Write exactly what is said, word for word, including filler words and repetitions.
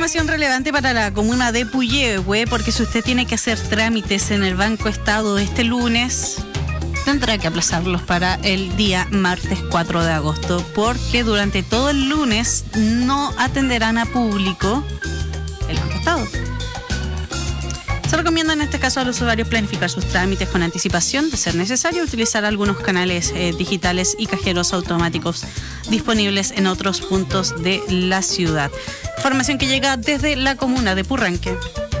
información relevante para la comuna de Puyehue, porque si usted tiene que hacer trámites en el Banco Estado este lunes, tendrá que aplazarlos para el día martes cuatro de agosto, porque durante todo el lunes no atenderán a público el Banco Estado. Se recomienda en este caso a los usuarios planificar sus trámites con anticipación, de ser necesario utilizar algunos canales eh, digitales y cajeros automáticos disponibles en otros puntos de la ciudad. Información que llega desde la comuna de Purranque.